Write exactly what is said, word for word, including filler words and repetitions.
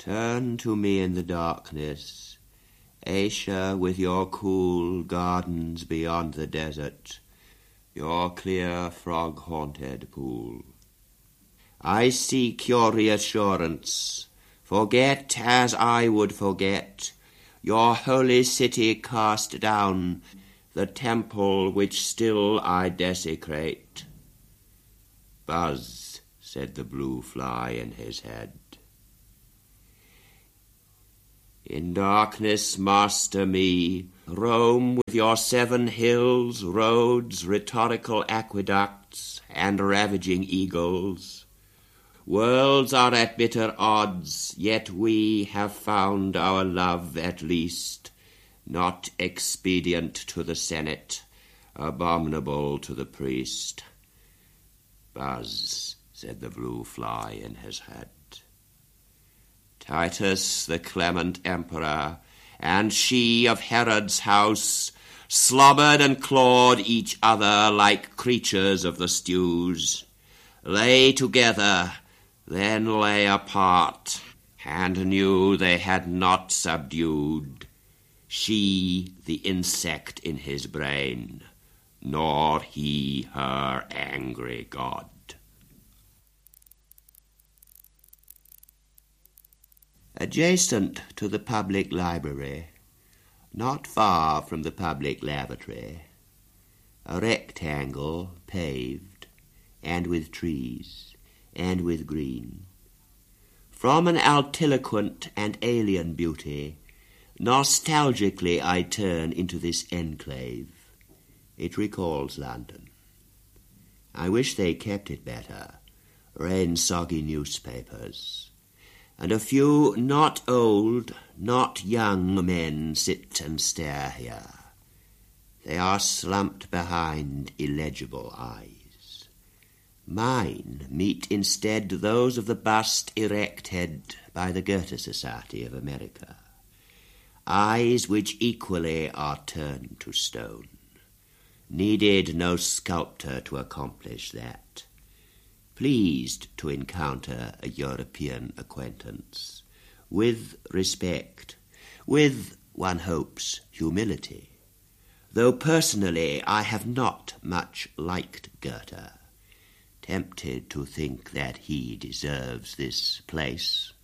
Turn to me in the darkness, Asia, with your cool gardens beyond the desert, your clear frog-haunted pool. I seek your reassurance. Forget as I would forget, your holy city cast down, the temple which still I desecrate. Buzz, said the blue fly in his head. In darkness master me, roam with your seven hills, roads, rhetorical aqueducts, and ravaging eagles. Worlds are at bitter odds, yet we have found our love at least, not expedient to the Senate, abominable to the priest. Buzz, said the blue fly in his head. Titus, the clement emperor, and she of Herod's house, slobbered and clawed each other like creatures of the stews. Lay together, then lay apart, and knew they had not subdued, she the insect in his brain, nor he her angry god. Adjacent to the public library, not far from the public lavatory, a rectangle paved, and with trees, and with green. From an altiloquent and alien beauty, nostalgically I turn into this enclave. It recalls London. I wish they kept it better, rain-soggy newspapers, and a few not old, not young men sit and stare here. They are slumped behind illegible eyes. Mine meet instead those of the bust erected by the Goethe Society of America, eyes which equally are turned to stone. Needed no sculptor to accomplish that. Pleased to encounter a European acquaintance, with respect, with, one hopes, humility, though personally I have not much liked Goethe, tempted to think that he deserves this place.